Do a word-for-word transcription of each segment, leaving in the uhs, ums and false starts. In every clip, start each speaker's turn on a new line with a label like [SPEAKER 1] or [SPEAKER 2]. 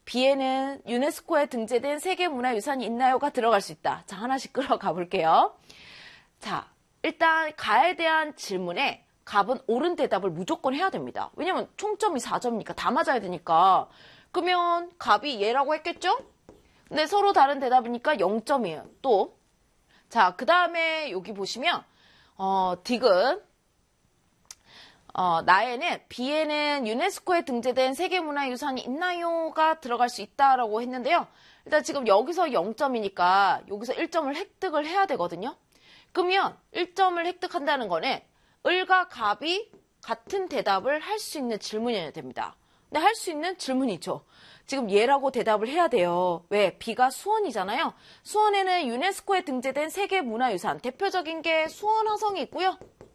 [SPEAKER 1] B에는 유네스코에 등재된 세계문화유산이 있나요가 들어갈 수 있다. 자, 하나씩 끌어가 볼게요. 자, 일단 가에 대한 질문에 갑은 옳은 대답을 무조건 해야 됩니다. 왜냐면 총점이 사 점이니까 다 맞아야 되니까. 그러면 갑이 얘라고 했겠죠? 근데 서로 다른 대답이니까 영 점이에요. 또, 자, 그 다음에 여기 보시면 어, 딕은 어, 나에는 B에는 유네스코에 등재된 세계문화유산이 있나요가 들어갈 수 있다라고 했는데요. 일단 지금 여기서 영 점이니까 여기서 일 점을 획득을 해야 되거든요. 그러면 일 점을 획득한다는 거는 을과 갑이 같은 대답을 할 수 있는 질문이어야 됩니다. 근데 할 수 있는 질문이죠. 지금 얘라고 대답을 해야 돼요. 왜? B가 수원이잖아요. 수원에는 유네스코에 등재된 세계문화유산 대표적인 게 수원화성이 있고요.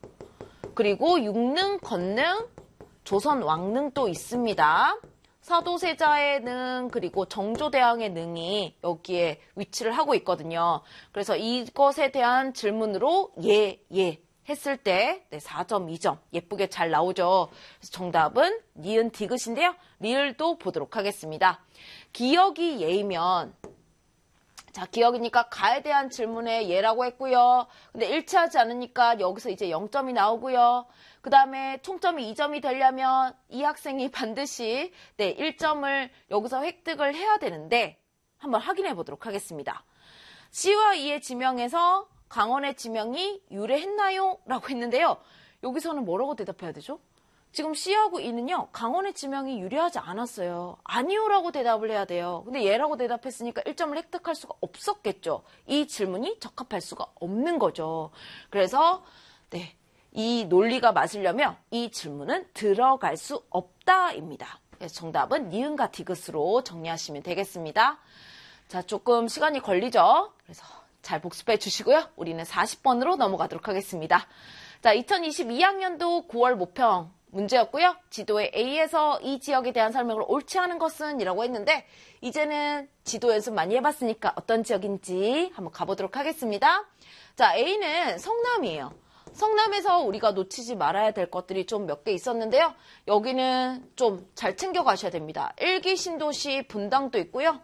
[SPEAKER 1] 그리고 육능, 건능, 조선 왕릉도 있습니다. 사도세자의 능, 그리고 정조대왕의 능이 여기에 위치를 하고 있거든요. 그래서 이것에 대한 질문으로 예, 예 했을 때 네, 사 점, 이 점 예쁘게 잘 나오죠. 그래서 정답은 니은 디귿인데요. 리을도 보도록 하겠습니다. 기억이 예이면 자, 기억이니까 가에 대한 질문에 예라고 했고요. 근데 일치하지 않으니까 여기서 이제 영 점이 나오고요. 그 다음에 총점이 이 점이 되려면 이 학생이 반드시 네, 일 점을 여기서 획득을 해야 되는데 한번 확인해 보도록 하겠습니다. C와 E의 지명에서 강원의 지명이 유래했나요? 라고 했는데요. 여기서는 뭐라고 대답해야 되죠? 지금 C하고 E는요. 강원의 지명이 유래하지 않았어요. 아니요 라고 대답을 해야 돼요. 근데 얘라고 대답했으니까 일 점을 획득할 수가 없었겠죠. 이 질문이 적합할 수가 없는 거죠. 그래서 네, 이 논리가 맞으려면 이 질문은 들어갈 수 없다입니다. 그래서 정답은 니은과 디귿으로 정리하시면 되겠습니다. 자, 조금 시간이 걸리죠. 그래서 잘 복습해 주시고요. 우리는 사십 번으로 넘어가도록 하겠습니다. 자, 이천이십이 학년도 구월 모평 문제였고요. 지도에 A에서 이 지역에 대한 설명을 옳지 않은 것은 이라고 했는데 이제는 지도 연습 많이 해봤으니까 어떤 지역인지 한번 가보도록 하겠습니다. 자, A는 성남이에요. 성남에서 우리가 놓치지 말아야 될 것들이 좀 몇 개 있었는데요. 여기는 좀 잘 챙겨가셔야 됩니다. 일 기 신도시 분당도 있고요.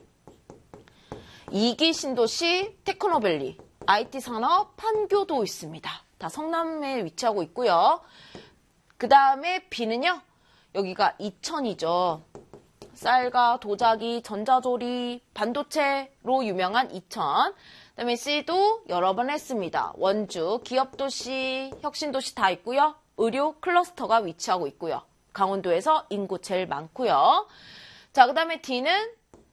[SPEAKER 1] 이 기 신도시 테크노밸리, 아이티 산업, 판교도 있습니다. 다 성남에 위치하고 있고요. 그 다음에 B는요. 여기가 이천이죠. 쌀과 도자기, 전자조리, 반도체로 유명한 이천. 그 다음에 C도 여러 번 했습니다. 원주, 기업도시, 혁신도시 다 있고요. 의료 클러스터가 위치하고 있고요. 강원도에서 인구 제일 많고요. 자, 그 다음에 D는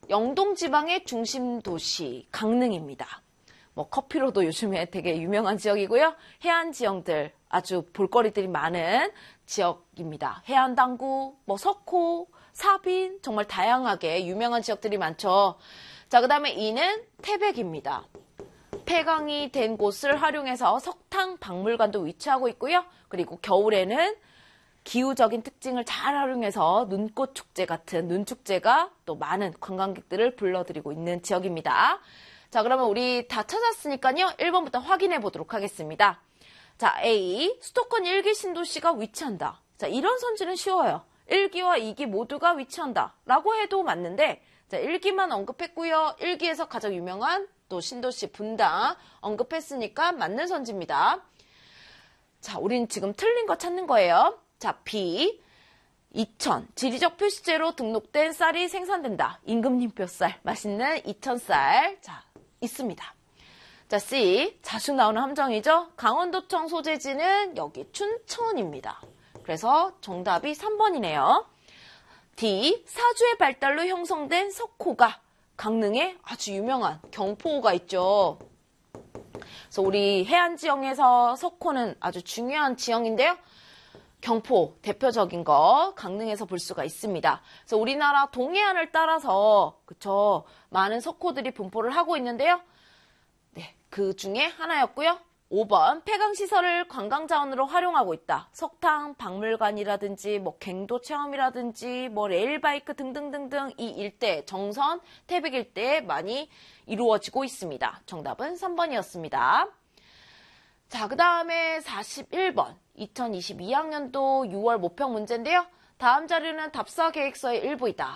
[SPEAKER 1] 영동지방의 중심도시 강릉입니다. 뭐 커피로도 요즘에 되게 유명한 지역이고요. 해안 지형들 아주 볼거리들이 많은 지역입니다. 해안당구, 뭐 석호, 사빈 정말 다양하게 유명한 지역들이 많죠. 자, 그 다음에 E는 태백입니다. 폐강이 된 곳을 활용해서 석탕 박물관도 위치하고 있고요. 그리고 겨울에는 기후적인 특징을 잘 활용해서 눈꽃 축제 같은 눈축제가 또 많은 관광객들을 불러들이고 있는 지역입니다. 자, 그러면 우리 다 찾았으니까요. 일 번부터 확인해 보도록 하겠습니다. 자, A. 수도권 일 기 신도시가 위치한다. 자, 이런 선지는 쉬워요. 일 기와 이 기 모두가 위치한다. 라고 해도 맞는데, 자, 일 기만 언급했고요. 일 기에서 가장 유명한 또 신도시 분당 언급했으니까 맞는 선지입니다. 자, 우린 지금 틀린 거 찾는 거예요. 자, B. 이천. 지리적 표시제로 등록된 쌀이 생산된다. 임금님표 쌀. 맛있는 이천 쌀. 자, 있습니다. 자, C. 자주 나오는 함정이죠. 강원도청 소재지는 여기 춘천입니다. 그래서 정답이 삼 번이네요. D. 사주의 발달로 형성된 석호가 강릉에 아주 유명한 경포호가 있죠. 그래서 우리 해안 지형에서 석호는 아주 중요한 지형인데요. 경포 대표적인 거 강릉에서 볼 수가 있습니다. 그래서 우리나라 동해안을 따라서 그쵸 많은 석호들이 분포를 하고 있는데요. 네, 그 중에 하나였고요. 오 번 폐강시설을 관광자원으로 활용하고 있다. 석탕 박물관이라든지 뭐 갱도 체험이라든지 뭐 레일바이크 등등등등 이 일대 정선 태백 일대에 많이 이루어지고 있습니다. 정답은 삼 번이었습니다. 자, 그 다음에 사십일 번 이천이십이 학년도 유월 모평 문제인데요. 다음 자료는 답사 계획서의 일부이다.